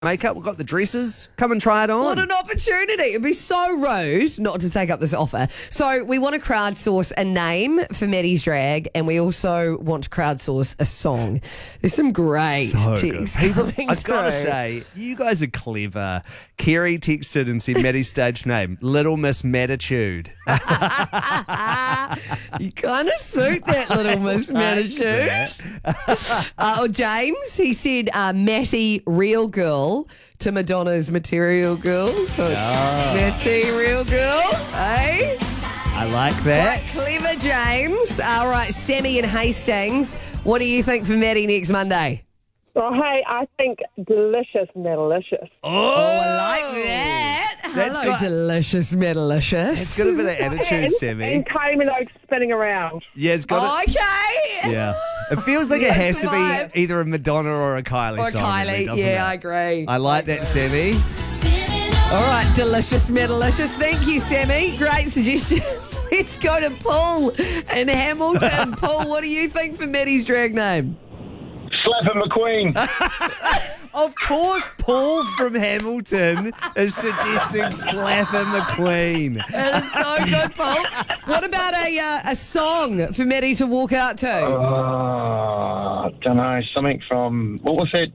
Makeup, we've got the dresses. Come and try it on. What an opportunity. It'd be so rude not to take up this offer. So we want to crowdsource a name for Maddie's drag, and we also want to crowdsource a song. There's some great texts coming I've got to through. say, you guys are clever. Kerry texted and said Maddie's stage name, Little Miss Mattitude. You kind of suit that Little Miss Mattitude. Or James, he said Matty Real Girl to Madonna's Material Girl. So it's Matty Real Girl, eh? I like that. Quite clever, James. All right, Sammy and Hastings, what do you think for Maddie next Monday? Oh, hey, I think delicious, Metalicious. Oh, I like that. That's Hello, got- delicious, metalicious. It's got a bit of attitude, Sammy. And Kylie Minogue spinning around. Yeah, it's got Okay. Yeah. It feels like it That's has to the vibe. be either a Madonna or a Kylie Or song. Kylie. really, doesn't Yeah, it? I agree. I like that, Sammy. All right, delicious, metalicious. Thank you, Sammy. Great suggestion. Let's go to Paul in Hamilton. Paul, what do you think for Maddie's drag name? Slapping McQueen. Of course, Paul from Hamilton is suggesting Slappin' McQueen. That is so good, Paul. What about a song for Maddie to walk out to? I don't know, something from, what was that?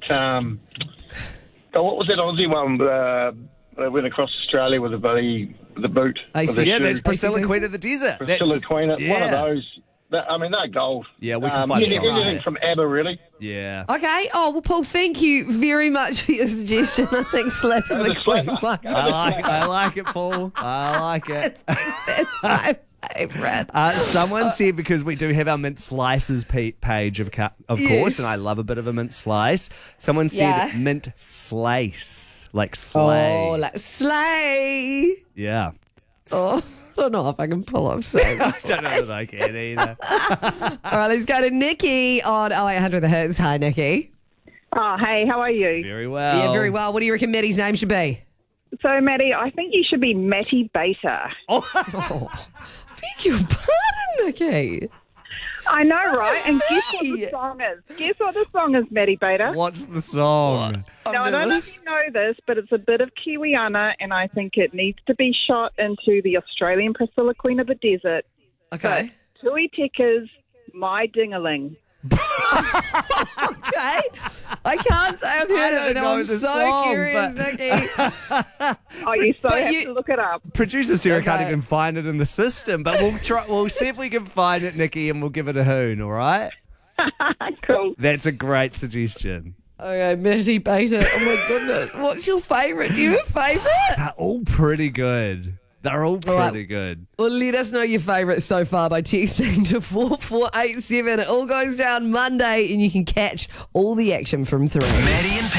What was that Aussie one? They went across Australia with the boot. I with see. the Yeah, shoe. that's Priscilla Basically. Queen of the Desert. Priscilla Queen. One yeah. of those. They're gold. Yeah, we can find Yeah, something. Anything Right. from ABBA, really. Yeah. Okay. Oh, well, Paul, thank you very much for your suggestion. I think Slapping That's a McQueen slapper. one. I like it, Paul. I like it. That's my favourite. Someone said, because we do have our mint slices page, of course, Yes. and I love a bit of a mint slice. Someone said Yeah. mint slice, like slay. Oh, like slay. Yeah. Oh, I don't know if I can pull off saying I don't know that I can either. All right, let's go to Nikki on 0800 The Hits. Hi, Nikki. Oh, hey, how are you? Very well. Yeah, very well. What do you reckon Maddie's name should be? So, Maddie, I think you should be Matty Beta. Oh, beg your pardon, Nikki. I know, right? And guess what the song is? Guess what the song is, Matty Beta? What's the song? Now, I don't know if you know this, but it's a bit of Kiwiana, and I think it needs to be shot into the Australian Priscilla Queen of the Desert. Okay. Tui Tekka's My Dingaling. Okay. I can't say I've heard don't it, but know I'm the so song, curious, but- Nikki. Oh, you so But have you- to look it up. Producer Sarah can't Okay. even find it in the system, but we'll try. We'll see if we can find it, Nikki, and we'll give it a hoon. All right? Cool. That's a great suggestion. Okay, Matty Beta. Oh, my goodness. What's your favourite? Do you have a favourite? They're all pretty good. They're all right. pretty good. Well, let us know your favourite so far by texting to 4487. It all goes down Monday, and you can catch all the action from 3. Maddie and